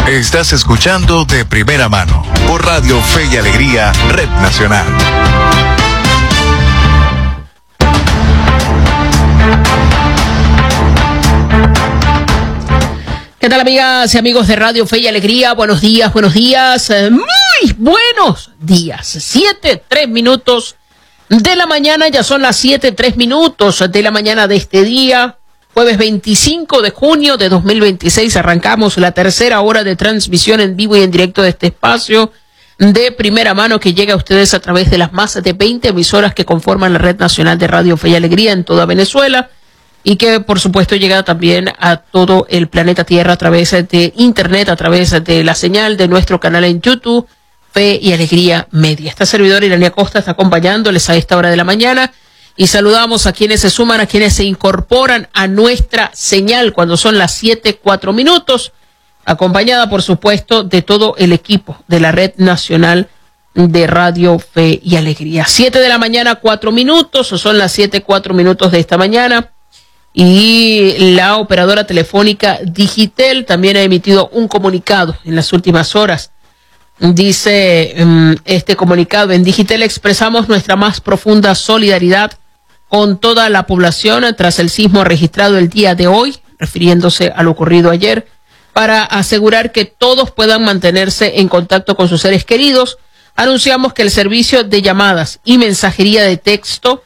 Estás escuchando De Primera Mano por Radio Fe y Alegría, Red Nacional. ¿Qué tal, amigas y amigos de Radio Fe y Alegría? Buenos días, muy buenos días. 7:03 de la mañana, ya son las 7:03 de la mañana de este día, jueves 25 de junio de 2026. Arrancamos la tercera hora de transmisión en vivo y en directo de este espacio de primera mano que llega a ustedes a través de las más de 20 emisoras que conforman la Red Nacional de Radio Fe y Alegría en toda Venezuela. Y que, por supuesto, llega también a todo el planeta Tierra a través de Internet, a través de la señal de nuestro canal en YouTube, Fe y Alegría Media. Esta servidora, Irania Costa, está acompañándoles a esta hora de la mañana. Y saludamos a quienes se suman, a quienes se incorporan a nuestra señal cuando son las 7:04, acompañada, por supuesto, de todo el equipo de la Red Nacional de Radio Fe y Alegría. 7 de la mañana, 4 minutos, o son las 7:04 de esta mañana. Y la operadora telefónica Digitel también ha emitido un comunicado en las últimas horas. Dice este comunicado: en Digitel expresamos nuestra más profunda solidaridad con toda la población tras el sismo registrado el día de hoy, refiriéndose a lo ocurrido ayer, para asegurar que todos puedan mantenerse en contacto con sus seres queridos. Anunciamos que el servicio de llamadas y mensajería de texto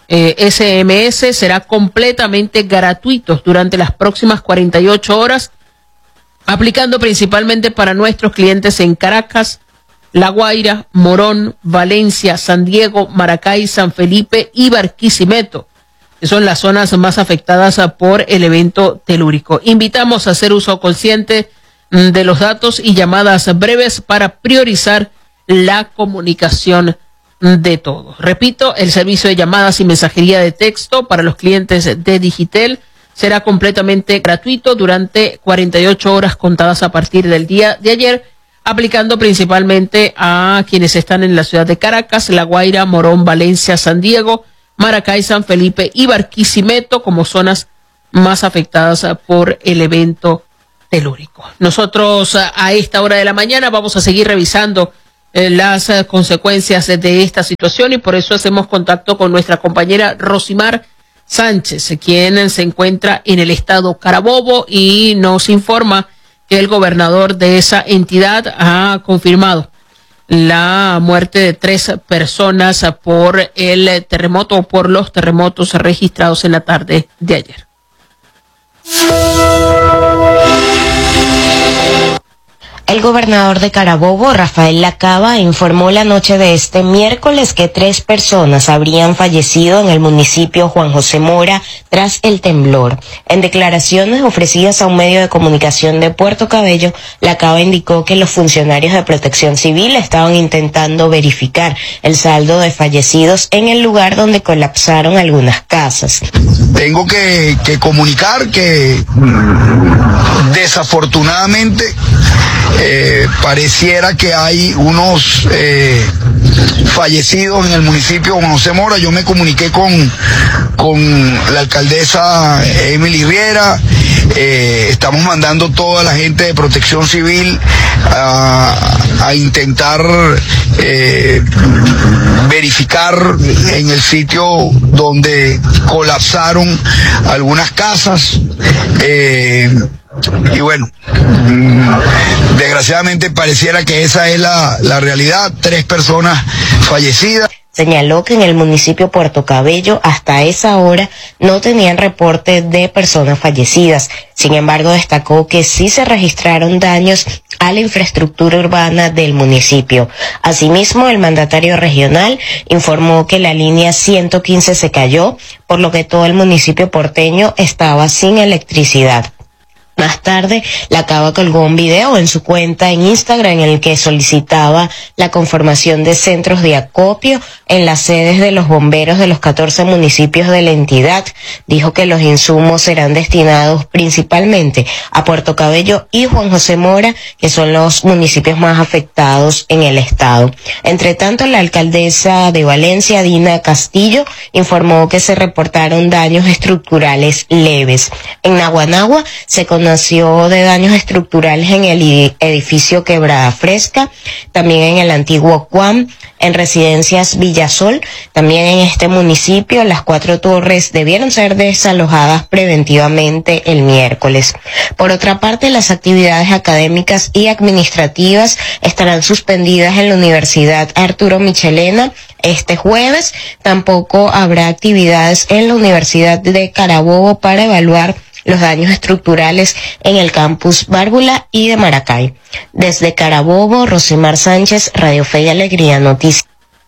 SMS será completamente gratuito durante las próximas 48 horas, aplicando principalmente para nuestros clientes en Caracas, La Guaira, Morón, Valencia, San Diego, Maracay, San Felipe y Barquisimeto, que son las zonas más afectadas por el evento telúrico. Invitamos a hacer uso consciente de los datos y llamadas breves para priorizar la comunicación de todos. Repito, el servicio de llamadas y mensajería de texto para los clientes de Digitel será completamente gratuito durante 48 horas contadas a partir del día de ayer, aplicando principalmente a quienes están en la ciudad de Caracas, La Guaira, Morón, Valencia, San Diego, Maracay, San Felipe y Barquisimeto como zonas más afectadas por el evento telúrico. Nosotros a esta hora de la mañana vamos a seguir revisando las consecuencias de esta situación y por eso hacemos contacto con nuestra compañera Rosimar Sánchez, quien se encuentra en el estado Carabobo y nos informa que el gobernador de esa entidad ha confirmado la muerte de 3 personas por el terremoto o por los terremotos registrados en la tarde de ayer. El gobernador de Carabobo, Rafael Lacaba, informó la noche de este miércoles que 3 personas habrían fallecido en el municipio Juan José Mora tras el temblor. En declaraciones ofrecidas a un medio de comunicación de Puerto Cabello, Lacaba indicó que los funcionarios de Protección Civil estaban intentando verificar el saldo de fallecidos en el lugar donde colapsaron algunas casas. Tengo que comunicar que desafortunadamente pareciera que hay unos fallecidos en el municipio de Juan José Mora. Yo me comuniqué con la alcaldesa Emily Riera. Estamos mandando toda la gente de Protección Civil a intentar verificar en el sitio donde colapsaron algunas casas. Y bueno, desgraciadamente pareciera que esa es la realidad, 3 personas fallecidas. Señaló que en el municipio Puerto Cabello hasta esa hora no tenían reporte de personas fallecidas. Sin embargo, destacó que sí se registraron daños a la infraestructura urbana del municipio. Asimismo, el mandatario regional informó que la línea 115 se cayó, por lo que todo el municipio porteño estaba sin electricidad. Más tarde, Lacaba colgó un video en su cuenta en Instagram en el que solicitaba la conformación de centros de acopio en las sedes de los bomberos de los 14 municipios de la entidad. Dijo que los insumos serán destinados principalmente a Puerto Cabello y Juan José Mora, que son los municipios más afectados en el estado. Entre tanto, la alcaldesa de Valencia, Dina Castillo, informó que se reportaron daños estructurales leves. En Naguanagua se conoce conoció de daños estructurales en el edificio Quebrada Fresca, también en el antiguo Cuam, en Residencias Villasol. También en este municipio, las 4 torres debieron ser desalojadas preventivamente el miércoles. Por otra parte, las actividades académicas y administrativas estarán suspendidas en la Universidad Arturo Michelena este jueves. Tampoco habrá actividades en la Universidad de Carabobo para evaluar los daños estructurales en el campus Bárbula y de Maracay. Desde Carabobo, Rosimar Sánchez, Radio Fe y Alegría Noticias.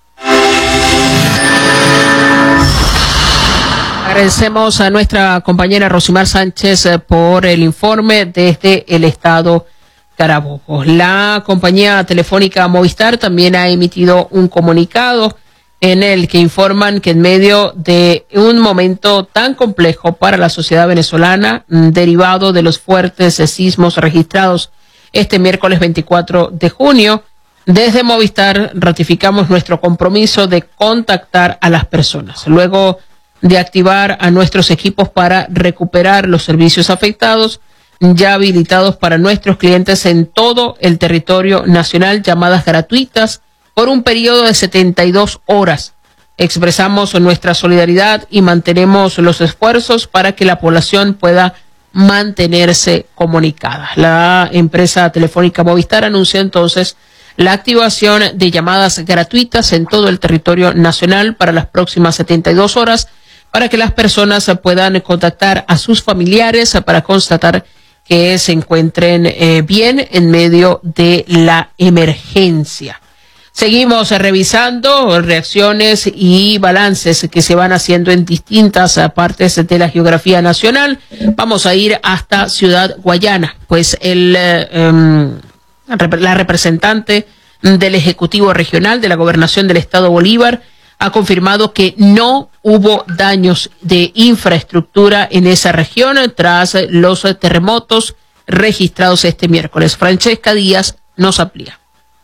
Agradecemos a nuestra compañera Rosimar Sánchez por el informe desde el estado Carabobo. La compañía telefónica Movistar también ha emitido un comunicado en el que informan que en medio de un momento tan complejo para la sociedad venezolana, derivado de los fuertes sismos registrados este miércoles 24 de junio, desde Movistar ratificamos nuestro compromiso de contactar a las personas. Luego de activar a nuestros equipos para recuperar los servicios afectados, ya habilitados para nuestros clientes en todo el territorio nacional, llamadas gratuitas por un periodo de 72 horas. Expresamos nuestra solidaridad y mantenemos los esfuerzos para que la población pueda mantenerse comunicada. La empresa telefónica Movistar anunció entonces la activación de llamadas gratuitas en todo el territorio nacional para las próximas 72 horas para que las personas puedan contactar a sus familiares para constatar que se encuentren bien en medio de la emergencia. Seguimos revisando reacciones y balances que se van haciendo en distintas partes de la geografía nacional. Vamos a ir hasta Ciudad Guayana, pues la representante del Ejecutivo Regional de la Gobernación del Estado Bolívar ha confirmado que no hubo daños de infraestructura en esa región tras los terremotos registrados este miércoles. Francesca Díaz nos amplía.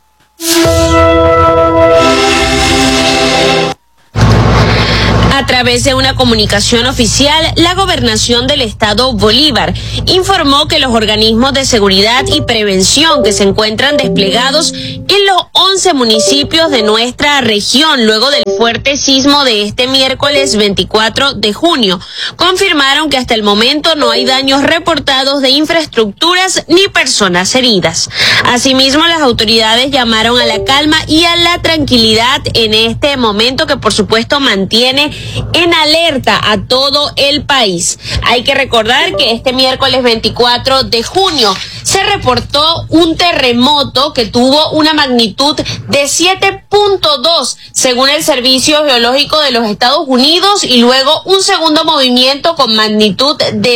A través de una comunicación oficial, la Gobernación del Estado Bolívar informó que los organismos de seguridad y prevención que se encuentran desplegados en los 11 municipios de nuestra región luego del fuerte sismo de este miércoles 24 de junio confirmaron que hasta el momento no hay daños reportados de infraestructuras ni personas heridas. Asimismo, las autoridades llamaron a la calma y a la tranquilidad en este momento que por supuesto mantiene en alerta a todo el país. Hay que recordar que este miércoles 24 de junio se reportó un terremoto que tuvo una magnitud de 7.2 según el Servicio Geológico de los Estados Unidos y luego un segundo movimiento con magnitud de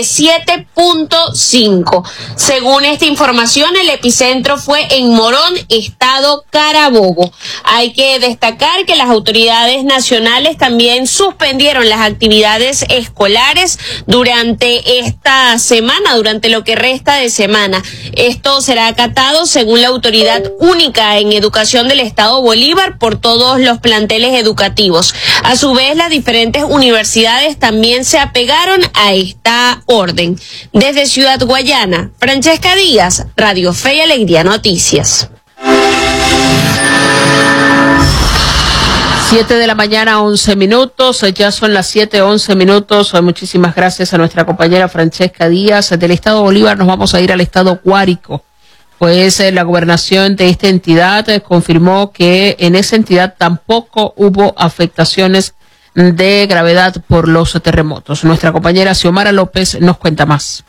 7.5. Según esta información, el epicentro fue en Morón, estado Carabobo. Hay que destacar que las autoridades nacionales también suspendieron las actividades escolares durante esta semana, durante lo que resta de semana. Esto será acatado según la Autoridad Única en Educación del Estado Bolívar por todos los planteles educativos. A su vez, las diferentes universidades también se apegaron a esta orden. Desde Ciudad Guayana, Francesca Díaz, Radio Fe y Alegría Noticias. 7 de la mañana, 11 minutos, ya son las 7:11. Muchísimas gracias a nuestra compañera Francesca Díaz. Del estado Bolívar nos vamos a ir al estado Guárico, pues la gobernación de esta entidad confirmó que en esa entidad tampoco hubo afectaciones de gravedad por los terremotos. Nuestra compañera Xiomara López nos cuenta más.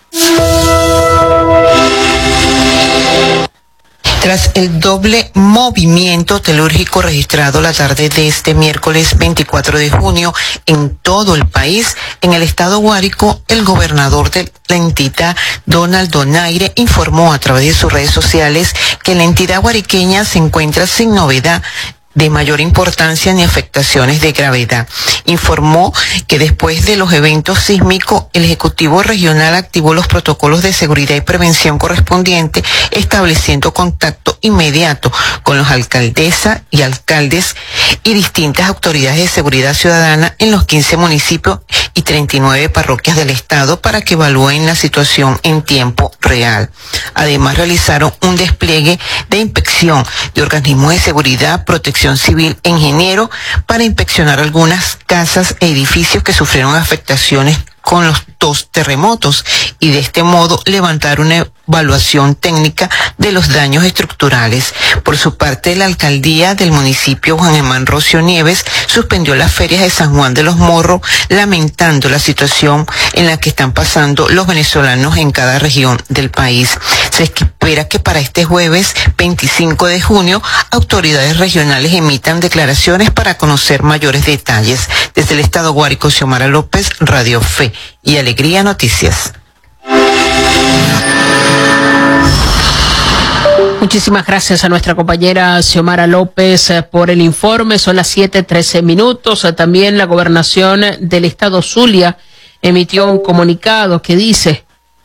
Tras el doble movimiento telúrgico registrado la tarde de este miércoles 24 de junio en todo el país, en el estado Guárico, el gobernador de la entidad, Donald Donaire, informó a través de sus redes sociales que la entidad guariqueña se encuentra sin novedad de mayor importancia ni afectaciones de gravedad. Informó que después de los eventos sísmicos, el Ejecutivo Regional activó los protocolos de seguridad y prevención correspondientes, estableciendo contacto inmediato con los alcaldesas y alcaldes y distintas autoridades de seguridad ciudadana en los 15 municipios y 39 parroquias del estado para que evalúen la situación en tiempo real. Además, realizaron un despliegue de inspección de organismos de seguridad, protección civil e ingeniero para inspeccionar algunas casas e edificios que sufrieron afectaciones con los 2 terremotos y de este modo levantar una evaluación técnica de los daños estructurales. Por su parte, la alcaldía del municipio Juan Germán Rocio Nieves suspendió las ferias de San Juan de los Morros, lamentando la situación en la que están pasando los venezolanos en cada región del país. Se espera que para este jueves 25 de junio autoridades regionales emitan declaraciones para conocer mayores detalles. Desde el estado Guárico, Xiomara López, Radio Fe y Alegría Noticias. Muchísimas gracias a nuestra compañera Xiomara López por el informe. Son las 7:13. También la gobernación del estado Zulia emitió un comunicado que dice: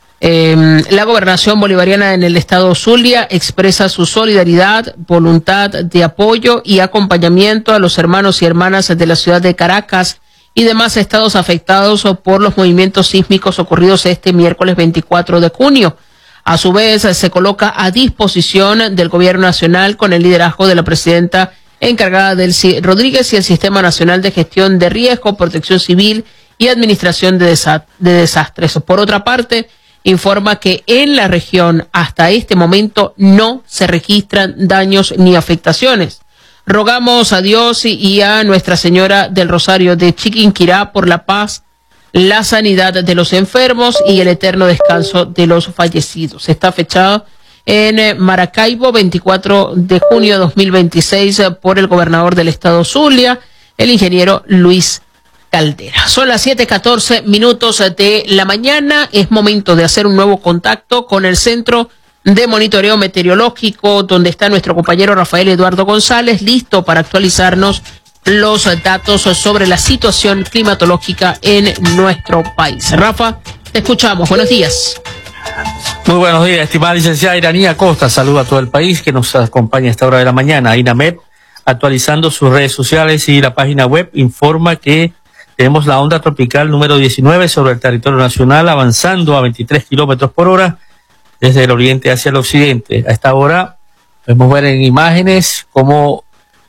la gobernación bolivariana en el estado Zulia expresa su solidaridad, voluntad de apoyo y acompañamiento a los hermanos y hermanas de la ciudad de Caracas y demás estados afectados por los movimientos sísmicos ocurridos este miércoles 24 de junio. A su vez, se coloca a disposición del Gobierno Nacional con el liderazgo de la presidenta encargada del Rodríguez y el Sistema Nacional de Gestión de Riesgo, Protección Civil y Administración de Desastres. Por otra parte, informa que en la región hasta este momento no se registran daños ni afectaciones. Rogamos a Dios y a Nuestra Señora del Rosario de Chiquinquirá por la paz, la sanidad de los enfermos y el eterno descanso de los fallecidos. Está fechado en Maracaibo, 24 de junio de 2026, por el gobernador del estado Zulia, el ingeniero Luis Caldera. Son las 7:14 de la mañana. Es momento de hacer un nuevo contacto con el Centro de Monitoreo Meteorológico, donde está nuestro compañero Rafael Eduardo González, listo para actualizarnos los datos sobre la situación climatológica en nuestro país. Rafa, te escuchamos. Buenos días. Muy buenos días, estimada licenciada Iranía Costa. Saluda a todo el país que nos acompaña a esta hora de la mañana. INAMED, actualizando sus redes sociales y la página web, informa que tenemos la onda tropical número 19 sobre el territorio nacional, avanzando a 23 kilómetros por hora desde el oriente hacia el occidente. A esta hora podemos ver en imágenes cómo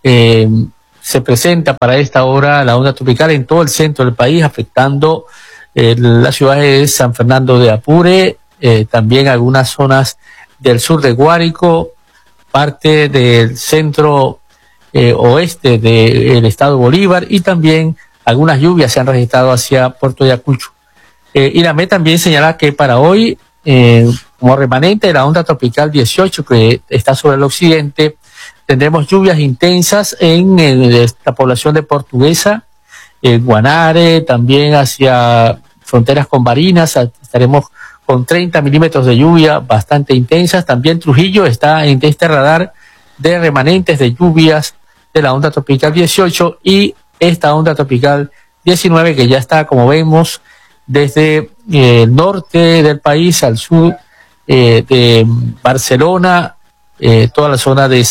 se presenta para esta hora la onda tropical en todo el centro del país, afectando las ciudades de San Fernando de Apure, también algunas zonas del sur de Guárico, parte del centro oeste del estado Bolívar, y también algunas lluvias se han registrado hacia Puerto Ayacucho. INAMED también señala que para hoy, como remanente de la onda tropical 18 que está sobre el occidente, tendremos lluvias intensas en la población de Portuguesa, Guanare, también hacia fronteras con Barinas, estaremos con 30 milímetros de lluvia bastante intensas. También Trujillo está en este radar de remanentes de lluvias de la onda tropical 18 y esta onda tropical 19 que ya está, como vemos, desde el norte del país al sur de Barcelona, toda la zona de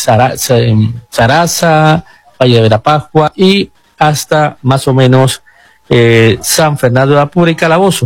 Sarasa, Valle de Verapazua y hasta más o menos San Fernando de Apure y Calabozo.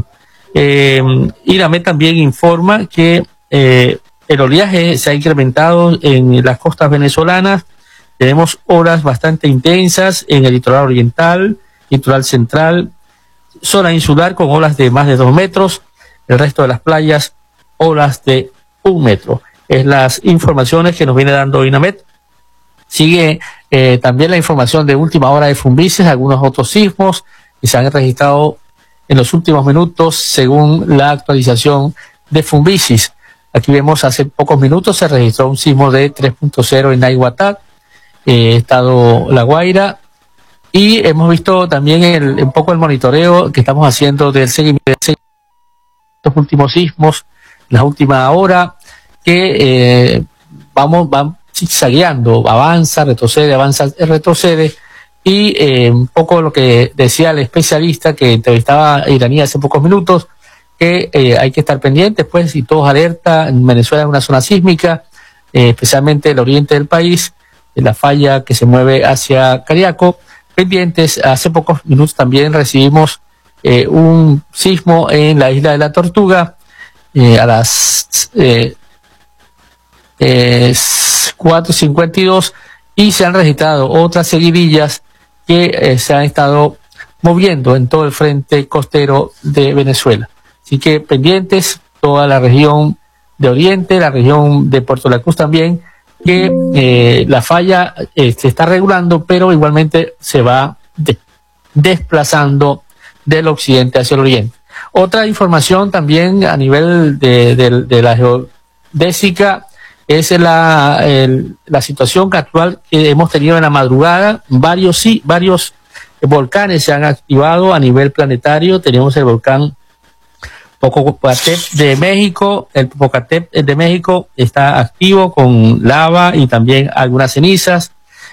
INAMED también informa que el oleaje se ha incrementado en las costas venezolanas. Tenemos olas bastante intensas en el litoral oriental, litoral central, zona insular con olas de más de 2 metros, el resto de las playas olas de 1 metro. Es las informaciones que nos viene dando INAMED. Sigue también la información de última hora de Fumbices, algunos otros sismos que se han registrado en los últimos minutos según la actualización de Fumbices. Aquí vemos hace pocos minutos se registró un sismo de 3.0 en Naiguatá, estado La Guaira, y hemos visto también un poco el monitoreo que estamos haciendo del seguimiento de estos últimos sismos, la última hora, que van zigzagueando, avanza, retrocede, y un poco lo que decía el especialista que entrevistaba a Iranía hace pocos minutos, que hay que estar pendientes, pues, y todos alerta. En Venezuela es una zona sísmica, especialmente el oriente del país, de la falla que se mueve hacia Cariaco. Pendientes, hace pocos minutos también recibimos un sismo en la isla de la Tortuga a las 4:52 y se han registrado otras seguidillas que se han estado moviendo en todo el frente costero de Venezuela. Así que pendientes, toda la región de Oriente, la región de Puerto La Cruz también, que la falla se está regulando, pero igualmente se va desplazando del occidente hacia el oriente. Otra información también a nivel de la geodésica es la situación actual que hemos tenido en la madrugada. Varios volcanes se han activado a nivel planetario. Tenemos el volcán Popocatépetl de México. El Popocatépetl de México está activo con lava y también algunas cenizas.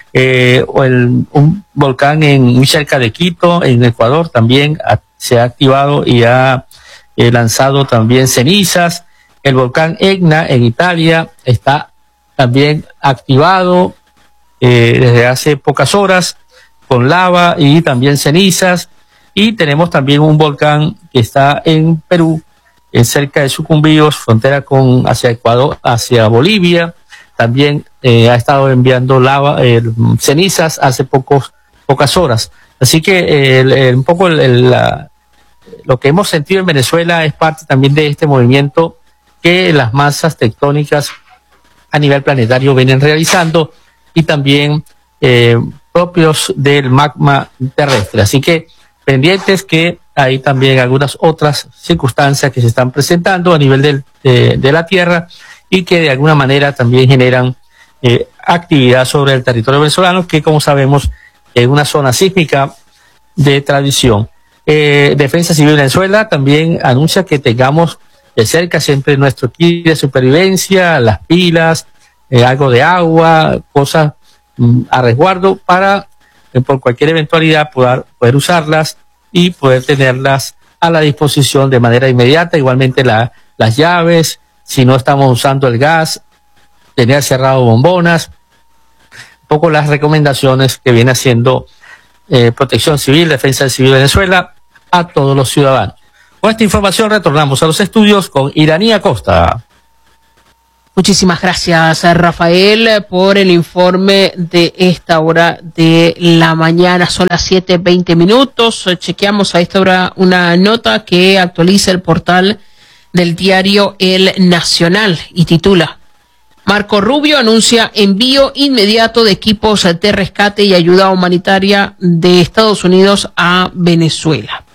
Un volcán muy cerca de Quito, en Ecuador, también se ha activado y ha lanzado también cenizas. El volcán Etna en Italia está también activado desde hace pocas horas con lava y también cenizas. Y tenemos también un volcán que está en Perú, cerca de Sucumbíos, frontera hacia Ecuador, hacia Bolivia. También ha estado enviando lava, cenizas hace pocas horas. Así que un poco lo que hemos sentido en Venezuela es parte también de este movimiento que las masas tectónicas a nivel planetario vienen realizando y también propios del magma terrestre. Así que pendientes que hay también algunas otras circunstancias que se están presentando a nivel de la Tierra y que de alguna manera también generan actividad sobre el territorio venezolano, que como sabemos es una zona sísmica de tradición. Defensa Civil Venezuela también anuncia que tengamos de cerca siempre nuestro kit de supervivencia, las pilas, algo de agua, cosas a resguardo para por cualquier eventualidad poder usarlas y poder tenerlas a la disposición de manera inmediata. Igualmente las llaves, si no estamos usando el gas, tener cerrado bombonas, un poco las recomendaciones que viene haciendo Protección Civil, Defensa Civil Venezuela a todos los ciudadanos. Con esta información retornamos a los estudios con Iranía Costa. Muchísimas gracias, Rafael, por el informe de esta hora de la mañana. Son las 7:20. Chequeamos a esta hora una nota que actualiza el portal del diario El Nacional y titula: Marco Rubio anuncia envío inmediato de equipos de rescate y ayuda humanitaria de Estados Unidos a Venezuela.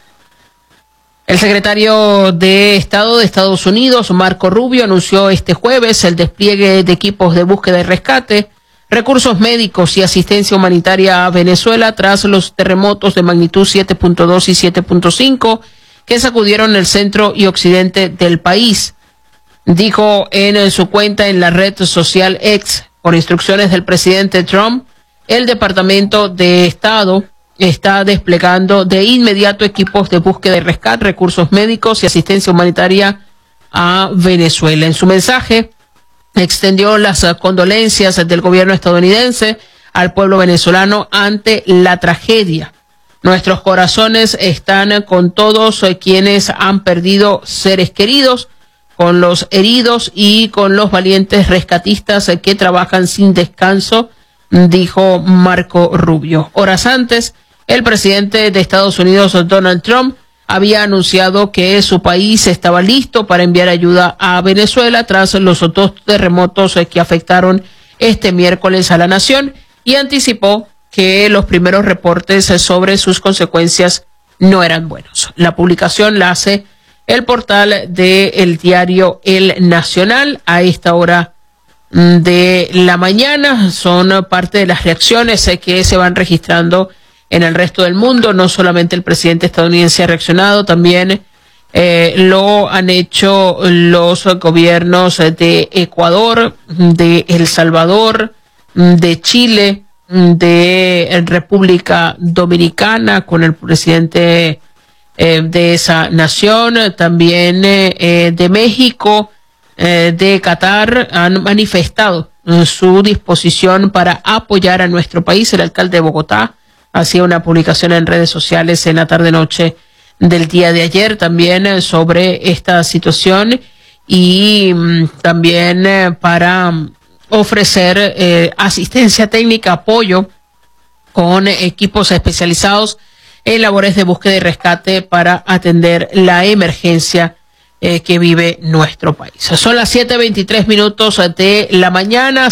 El secretario de Estado de Estados Unidos, Marco Rubio, anunció este jueves el despliegue de equipos de búsqueda y rescate, recursos médicos y asistencia humanitaria a Venezuela tras los terremotos de magnitud 7.2 y 7.5 que sacudieron el centro y occidente del país. Dijo en su cuenta en la red social X, por instrucciones del presidente Trump, el Departamento de Estado está desplegando de inmediato equipos de búsqueda y rescate, recursos médicos y asistencia humanitaria a Venezuela. En su mensaje, extendió las condolencias del gobierno estadounidense al pueblo venezolano ante la tragedia. Nuestros corazones están con todos quienes han perdido seres queridos, con los heridos y con los valientes rescatistas que trabajan sin descanso, dijo Marco Rubio. Horas antes, el presidente de Estados Unidos, Donald Trump, había anunciado que su país estaba listo para enviar ayuda a Venezuela tras los dos terremotos que afectaron este miércoles a la nación y anticipó que los primeros reportes sobre sus consecuencias no eran buenos. La publicación la hace el portal del diario El Nacional a esta hora de la mañana. Son parte de las reacciones que se van registrando en el resto del mundo. No solamente el presidente estadounidense ha reaccionado, también lo han hecho los gobiernos de Ecuador, de El Salvador, de Chile, de República Dominicana, con el presidente de esa nación, también de México, de Qatar. Han manifestado su disposición para apoyar a nuestro país. El alcalde de Bogotá hacía una publicación en redes sociales en la tarde-noche del día de ayer también sobre esta situación y también para ofrecer asistencia técnica, apoyo con equipos especializados en labores de búsqueda y rescate para atender la emergencia que vive nuestro país. Son las 7:23 de la mañana,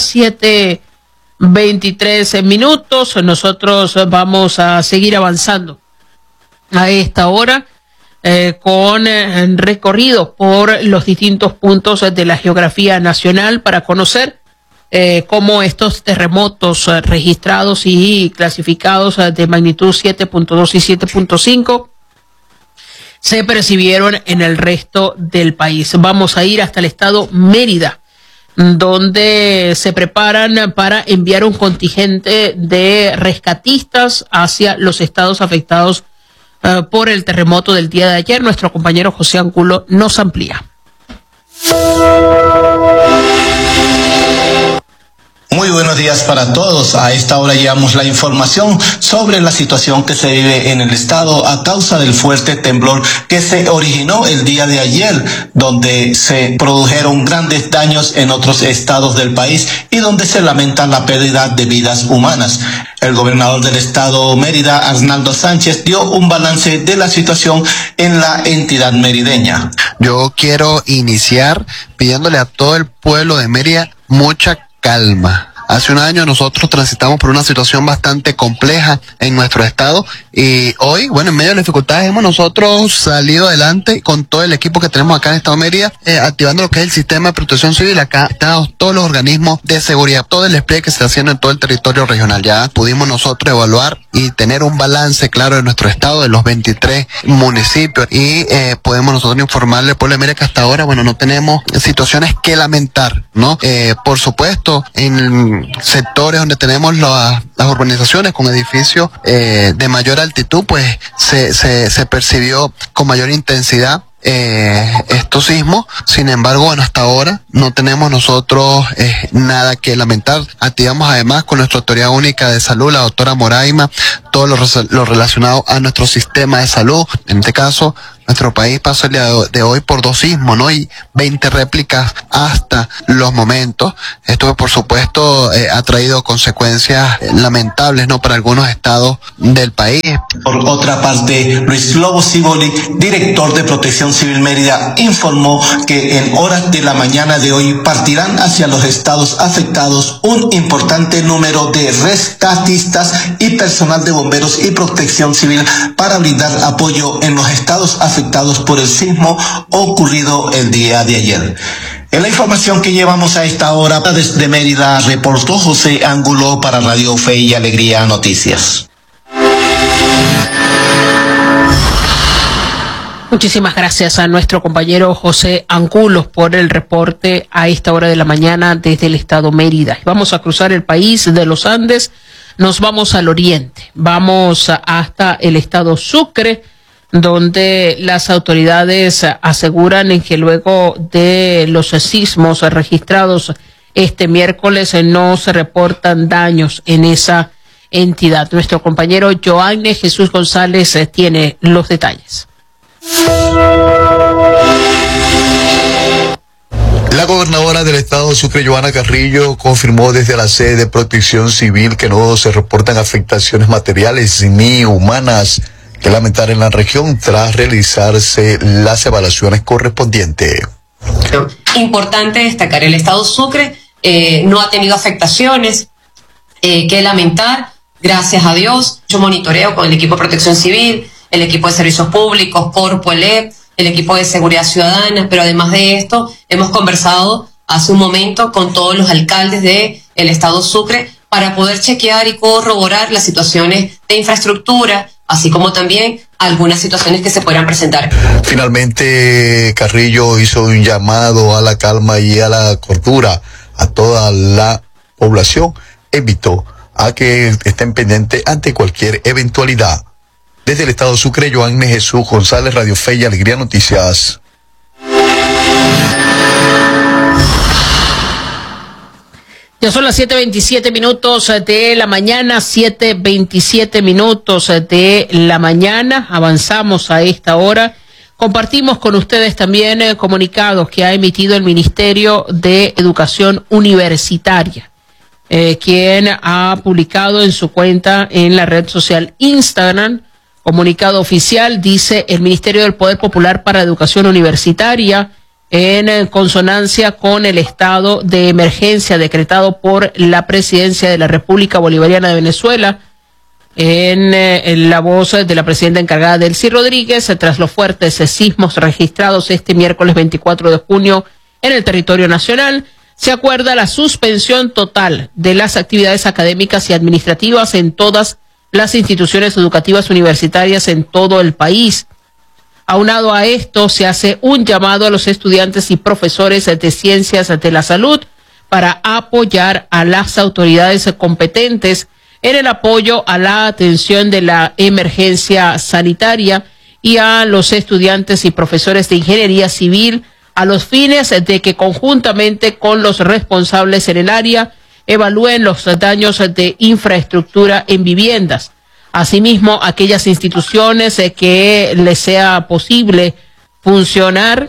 7:23. Nosotros vamos a seguir avanzando a esta hora con recorrido por los distintos puntos de la geografía nacional para conocer cómo estos terremotos registrados y clasificados de magnitud 7.2 y 7.5 se percibieron en el resto del país. Vamos a ir hasta el estado Mérida, donde se preparan para enviar un contingente de rescatistas hacia los estados afectados por el terremoto del día de ayer. Nuestro compañero José Angulo nos amplía. Muy buenos días para todos. A esta hora llevamos la información sobre la situación que se vive en el estado a causa del fuerte temblor que se originó el día de ayer, donde se produjeron grandes daños en otros estados del país y donde se lamenta la pérdida de vidas humanas. El gobernador del estado Mérida, Arnaldo Sánchez, dio un balance de la situación en la entidad merideña. Yo quiero iniciar pidiéndole a todo el pueblo de Mérida mucha calma. Hace un año nosotros transitamos por una situación bastante compleja en nuestro estado y hoy, bueno, en medio de las dificultades hemos nosotros salido adelante con todo el equipo que tenemos acá en el estado de Mérida, activando lo que es el sistema de protección civil. Acá están todos los organismos de seguridad, todo el despliegue que se está haciendo en todo el territorio regional. Ya pudimos nosotros evaluar y tener un balance claro de nuestro estado, de los 23 municipios y podemos nosotros informarle al pueblo de Mérida que hasta ahora, bueno, no tenemos situaciones que lamentar, ¿no? Por supuesto, en sectores donde tenemos las urbanizaciones con edificios de mayor altitud, pues se percibió con mayor intensidad estos sismos. Sin embargo, bueno, hasta ahora no tenemos nosotros nada que lamentar. Activamos además con nuestra autoridad única de salud, la doctora Moraima, todo lo relacionado a nuestro sistema de salud. En este caso, nuestro país pasó el día de hoy por 2 sismos, ¿no? Y 20 réplicas hasta los momentos. Esto, por supuesto, ha traído consecuencias lamentables, ¿no? Para algunos estados del país. Por otra parte, Luis Lobo Ciboli, director de Protección Civil Mérida, informó que en horas de la mañana de hoy partirán hacia los estados afectados un importante número de rescatistas y personal de bomberos y protección civil para brindar apoyo en los estados afectados por el sismo ocurrido el día de ayer. En la información que llevamos a esta hora desde Mérida, reportó José Angulo para Radio Fe y Alegría Noticias. Muchísimas gracias a nuestro compañero José Angulo por el reporte a esta hora de la mañana desde el estado Mérida. Vamos a cruzar el país de los Andes, nos vamos al oriente, vamos hasta el estado Sucre, donde las autoridades aseguran que luego de los sismos registrados este miércoles no se reportan daños en esa entidad. Nuestro compañero Joanne Jesús González tiene los detalles. La gobernadora del estado Sucre, Johanna Carrillo, confirmó desde la sede de Protección Civil que no se reportan afectaciones materiales ni humanas que lamentar en la región tras realizarse las evaluaciones correspondientes. Importante destacar, el estado Sucre no ha tenido afectaciones que lamentar, gracias a Dios. Yo monitoreo con el equipo de Protección Civil, el equipo de Servicios Públicos, Corpo, ELEP, el equipo de Seguridad Ciudadana, pero además de esto, hemos conversado hace un momento con todos los alcaldes del estado Sucre para poder chequear y corroborar las situaciones de infraestructura, así como también algunas situaciones que se puedan presentar. Finalmente, Carrillo hizo un llamado a la calma y a la cordura a toda la población. Evitó a que estén pendientes ante cualquier eventualidad. Desde el estado Sucre, Joanne Jesús González, Radio Fe y Alegría Noticias. Ya son las 7:27 de la mañana, 7:27 de la mañana. Avanzamos a esta hora. Compartimos con ustedes también comunicados que ha emitido el Ministerio de Educación Universitaria, quien ha publicado en su cuenta en la red social Instagram. Comunicado oficial, dice el Ministerio del Poder Popular para Educación Universitaria, en consonancia con el estado de emergencia decretado por la Presidencia de la República Bolivariana de Venezuela, en la voz de la presidenta encargada Delcy Rodríguez, tras los fuertes sismos registrados este miércoles 24 de junio en el territorio nacional, se acuerda la suspensión total de las actividades académicas y administrativas en todas las instituciones educativas universitarias en todo el país. Aunado a esto, se hace un llamado a los estudiantes y profesores de ciencias de la salud para apoyar a las autoridades competentes en el apoyo a la atención de la emergencia sanitaria y a los estudiantes y profesores de ingeniería civil a los fines de que conjuntamente con los responsables en el área evalúen los daños de infraestructura en viviendas. Asimismo, aquellas instituciones que les sea posible funcionar,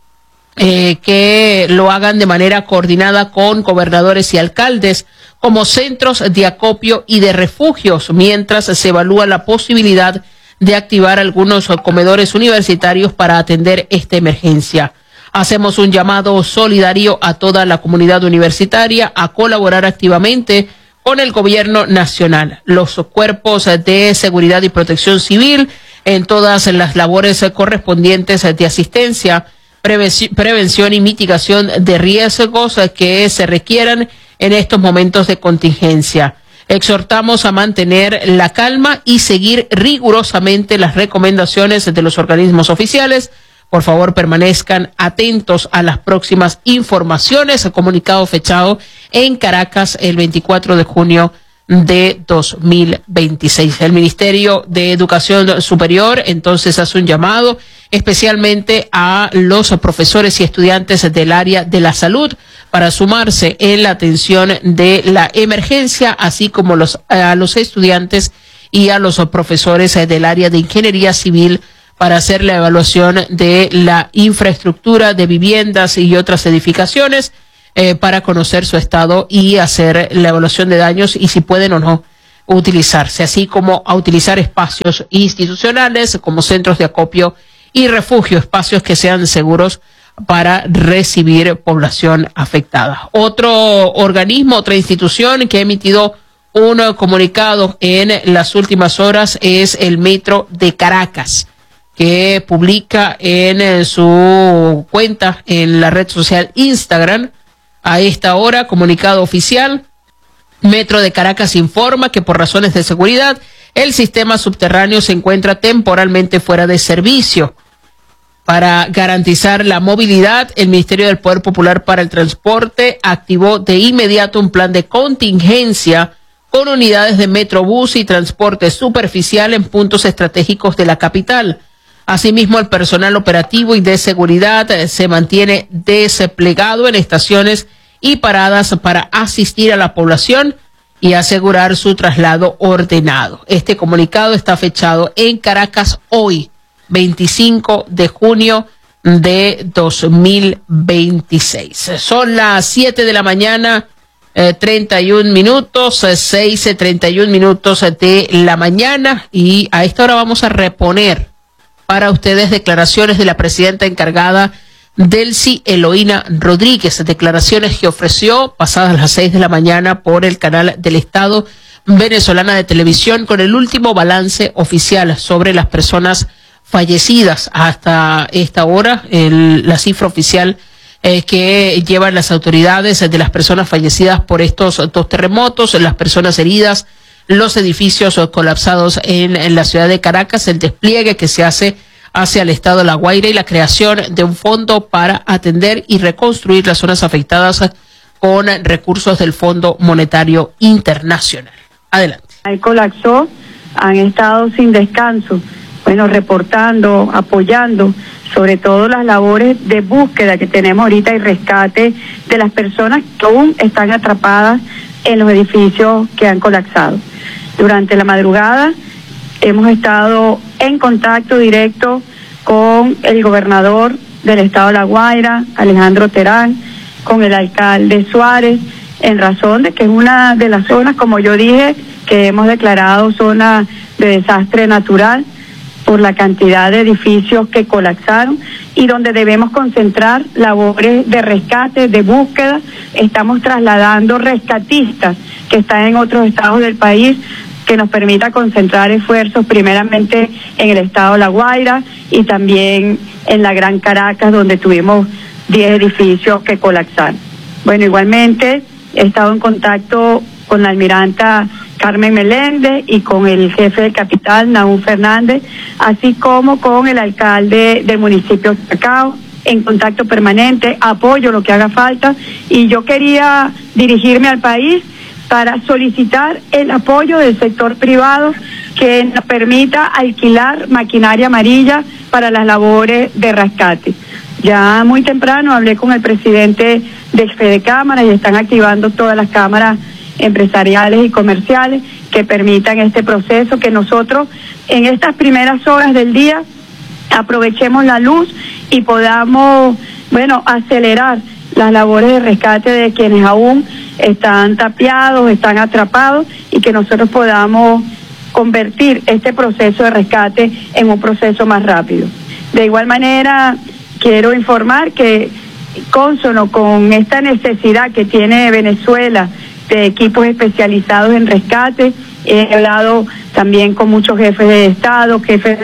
que lo hagan de manera coordinada con gobernadores y alcaldes como centros de acopio y de refugios, mientras se evalúa la posibilidad de activar algunos comedores universitarios para atender esta emergencia. Hacemos un llamado solidario a toda la comunidad universitaria a colaborar activamente con el gobierno nacional, los cuerpos de seguridad y protección civil en todas las labores correspondientes de asistencia, prevención y mitigación de riesgos que se requieran en estos momentos de contingencia. Exhortamos a mantener la calma y seguir rigurosamente las recomendaciones de los organismos oficiales. Por favor, permanezcan atentos a las próximas informaciones. Comunicado fechado en Caracas el 24 de junio de 2026. El Ministerio de Educación Superior entonces hace un llamado especialmente a los profesores y estudiantes del área de la salud para sumarse en la atención de la emergencia, así como a los estudiantes y a los profesores del área de ingeniería civil para hacer la evaluación de la infraestructura de viviendas y otras edificaciones, para conocer su estado y hacer la evaluación de daños y si pueden o no utilizarse, así como a utilizar espacios institucionales como centros de acopio y refugio, espacios que sean seguros para recibir población afectada. Otro organismo, otra institución que ha emitido un comunicado en las últimas horas es el Metro de Caracas, que publica en su cuenta en la red social Instagram a esta hora, comunicado oficial. Metro de Caracas informa que por razones de seguridad el sistema subterráneo se encuentra temporalmente fuera de servicio. Para garantizar la movilidad, el Ministerio del Poder Popular para el Transporte activó de inmediato un plan de contingencia con unidades de Metrobús y transporte superficial en puntos estratégicos de la capital. Asimismo, el personal operativo y de seguridad se mantiene desplegado en estaciones y paradas para asistir a la población y asegurar su traslado ordenado. Este comunicado está fechado en Caracas hoy, 25 de junio de 2026. Son las 7 de la mañana, 31 minutos, 6:31 de la mañana, y a esta hora vamos a reponer para ustedes declaraciones de la presidenta encargada Delcy Eloína Rodríguez, declaraciones que ofreció pasadas las 6 de la mañana por el canal del Estado venezolana de televisión con el último balance oficial sobre las personas fallecidas hasta esta hora. La cifra oficial que llevan las autoridades de las personas fallecidas por estos dos terremotos, las personas heridas, los edificios colapsados en la ciudad de Caracas, el despliegue que se hace hacia el estado de La Guaira y la creación de un fondo para atender y reconstruir las zonas afectadas con recursos del Fondo Monetario Internacional. Adelante. Ahí colapsó, han estado sin descanso, bueno, reportando, apoyando sobre todo las labores de búsqueda que tenemos ahorita y rescate de las personas que aún están atrapadas en los edificios que han colapsado. Durante la madrugada hemos estado en contacto directo con el gobernador del estado de La Guaira, Alejandro Terán, con el alcalde Suárez, en razón de que es una de las zonas, como yo dije, que hemos declarado zona de desastre natural por la cantidad de edificios que colapsaron y donde debemos concentrar labores de rescate, de búsqueda. Estamos trasladando rescatistas que están en otros estados del país, que nos permita concentrar esfuerzos primeramente en el estado de La Guaira y también en la Gran Caracas, donde tuvimos 10 edificios que colapsaron. Bueno, igualmente he estado en contacto con la almiranta Carmen Meléndez y con el jefe de capital, Nahum Fernández, así como con el alcalde del municipio de Chacao, en contacto permanente, apoyo lo que haga falta, y yo quería dirigirme al país para solicitar el apoyo del sector privado que nos permita alquilar maquinaria amarilla para las labores de rescate. Ya muy temprano hablé con el presidente de Fedecámara y están activando todas las cámaras empresariales y comerciales que permitan este proceso, que nosotros en estas primeras horas del día aprovechemos la luz y podamos, acelerar las labores de rescate de quienes aún están tapiados, están atrapados, y que nosotros podamos convertir este proceso de rescate en un proceso más rápido. De igual manera, quiero informar que, cónsono con esta necesidad que tiene Venezuela de equipos especializados en rescate, he hablado también con muchos jefes de Estado,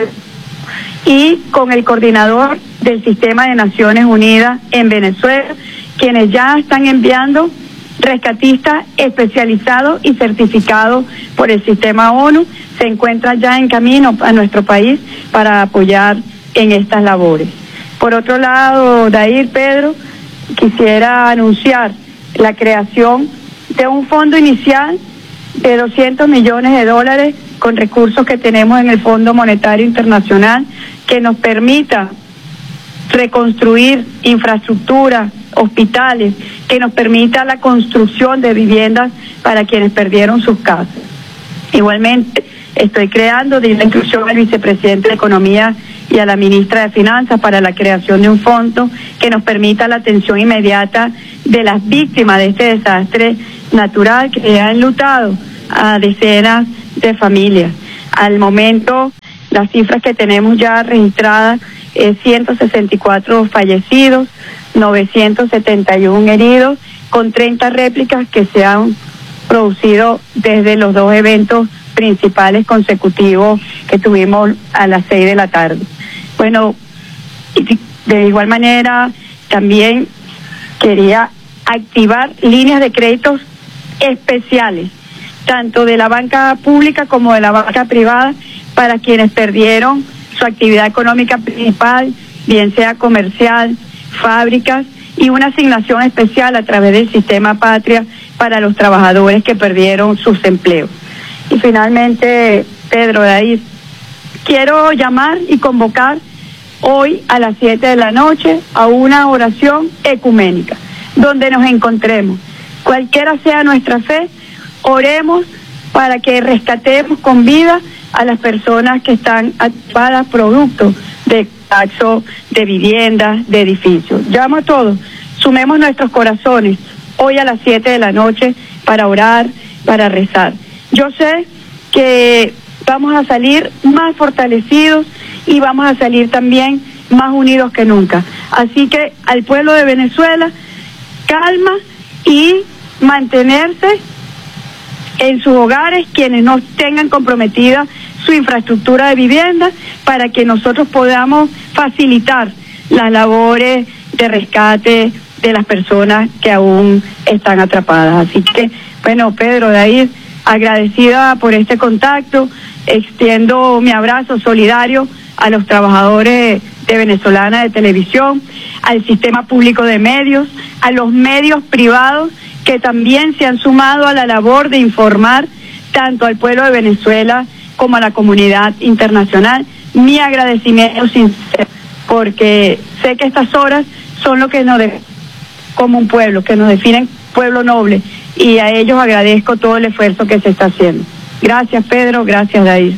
y con el coordinador del Sistema de Naciones Unidas en Venezuela, quienes ya están enviando rescatistas especializados y certificados por el sistema ONU, se encuentran ya en camino a nuestro país para apoyar en estas labores. Por otro lado, Dair, Pedro, quisiera anunciar la creación de un fondo inicial de $200 millones con recursos que tenemos en el Fondo Monetario Internacional, que nos permita reconstruir infraestructura, hospitales, que nos permita la construcción de viviendas para quienes perdieron sus casas. Igualmente, estoy creando, de la inclusión al vicepresidente de Economía y a la ministra de Finanzas, para la creación de un fondo que nos permita la atención inmediata de las víctimas de este desastre natural que ha enlutado a decenas de familias. Al momento, las cifras que tenemos ya registradas es 164 fallecidos, 971 heridos, con 30 réplicas que se han producido desde los dos eventos principales consecutivos que tuvimos a las 6 de la tarde. Bueno, de igual manera también quería activar líneas de créditos especiales, tanto de la banca pública como de la banca privada, para quienes perdieron su actividad económica principal, bien sea comercial, fábricas, y una asignación especial a través del sistema Patria para los trabajadores que perdieron sus empleos. Y finalmente, Pedro, de ahí quiero llamar y convocar hoy a las 7 de la noche a una oración ecuménica, donde nos encontremos. Cualquiera sea nuestra fe, oremos para que rescatemos con vida a las personas que están atrapadas producto de colapso de viviendas, de edificios. Llamo a todos, sumemos nuestros corazones hoy a las 7 de la noche para orar, para rezar. Yo sé que vamos a salir más fortalecidos y vamos a salir también más unidos que nunca. Así que al pueblo de Venezuela, calma y mantenerse en sus hogares quienes no tengan comprometida su infraestructura de vivienda, para que nosotros podamos facilitar las labores de rescate de las personas que aún están atrapadas. Así que, bueno, Pedro, de ahí, agradecida por este contacto, extiendo mi abrazo solidario a los trabajadores de Venezolana de Televisión, al sistema público de medios, a los medios privados que también se han sumado a la labor de informar tanto al pueblo de Venezuela como a la comunidad internacional. Mi agradecimiento sincero porque sé que estas horas son lo que nos como un pueblo, que nos definen pueblo noble, y a ellos agradezco todo el esfuerzo que se está haciendo. Gracias, Pedro, gracias, Dair.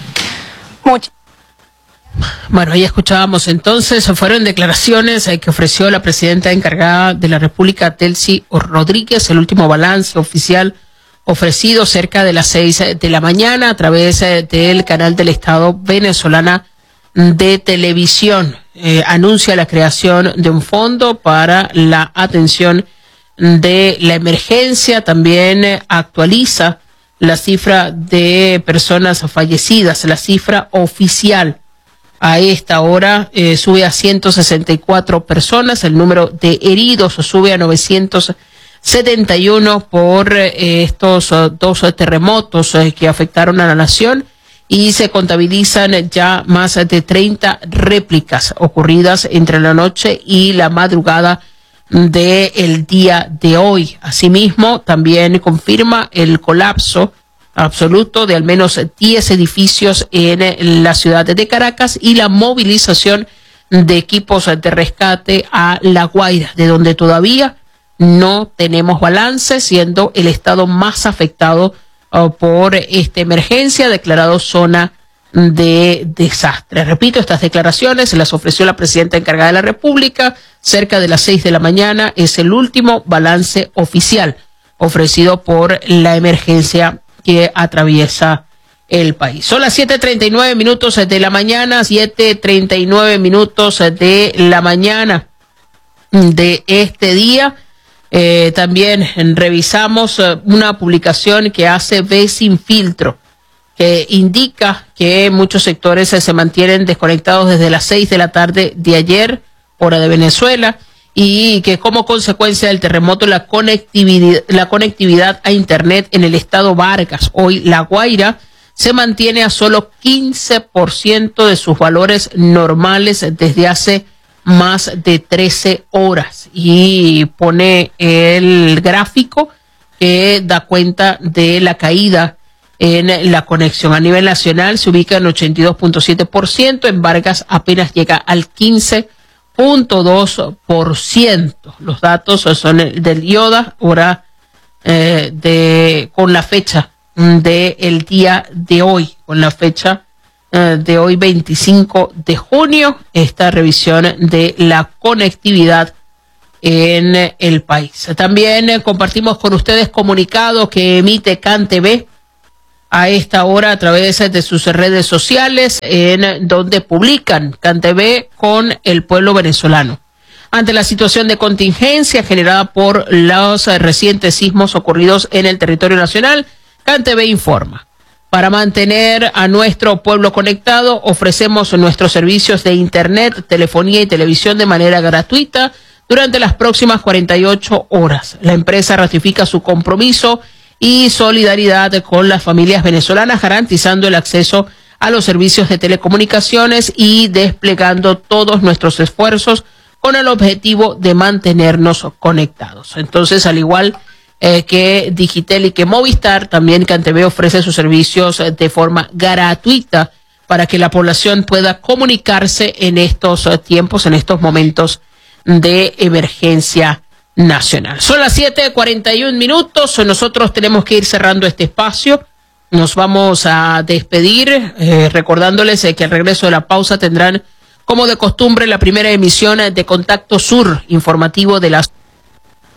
Bueno, ahí escuchábamos entonces, fueron declaraciones que ofreció la presidenta encargada de la República, Delcy Rodríguez, el último balance oficial ofrecido cerca de las 6 de la mañana a través del canal del Estado venezolana de televisión. Anuncia la creación de un fondo para la atención de la emergencia, también actualiza la cifra de personas fallecidas, la cifra oficial. A esta hora sube a 164 personas, el número de heridos sube a 971 por estos dos terremotos que afectaron a la nación, y se contabilizan ya más de 30 réplicas ocurridas entre la noche y la madrugada del día de hoy. Asimismo, también confirma el colapso absoluto de al menos 10 edificios en la ciudad de Caracas y la movilización de equipos de rescate a La Guaira, de donde todavía no tenemos balance, siendo el estado más afectado por esta emergencia, declarado zona de desastre. Repito, estas declaraciones las ofreció la presidenta encargada de la República cerca de las 6 de la mañana. Es el último balance oficial ofrecido por la emergencia que atraviesa el país. Son las 7:39 minutos de la mañana, 7:39 minutos de la mañana de este día. También revisamos una publicación que hace Ve Sin Filtro, que indica que muchos sectores se mantienen desconectados desde las 6 de la tarde de ayer, hora de Venezuela, y que como consecuencia del terremoto la conectividad a Internet en el estado Vargas, hoy La Guaira, se mantiene a solo 15% de sus valores normales desde hace más de 13 horas. Y pone el gráfico que da cuenta de la caída en la conexión. A nivel nacional se ubica en 82.7%, en Vargas apenas llega al 15.2%. Los datos son del IODA, hora con la fecha del día de hoy, con la fecha de hoy 25 de junio, esta revisión de la conectividad en el país. También compartimos con ustedes comunicado que emite CanTV a esta hora a través de sus redes sociales, en donde publican CanTV con el pueblo venezolano. Ante la situación de contingencia generada por los recientes sismos ocurridos en el territorio nacional, CanTV informa: para mantener a nuestro pueblo conectado, ofrecemos nuestros servicios de Internet, telefonía y televisión de manera gratuita durante las próximas 48 horas. La empresa ratifica su compromiso y solidaridad con las familias venezolanas, garantizando el acceso a los servicios de telecomunicaciones y desplegando todos nuestros esfuerzos con el objetivo de mantenernos conectados. Entonces, al igual que Digitel y que Movistar, también CanTV ofrece sus servicios de forma gratuita para que la población pueda comunicarse en estos tiempos, en estos momentos de emergencia nacional. Son las 7:41 minutos. Nosotros tenemos que ir cerrando este espacio. Nos vamos a despedir recordándoles que al regreso de la pausa tendrán, como de costumbre, la primera emisión de Contacto Sur, informativo de las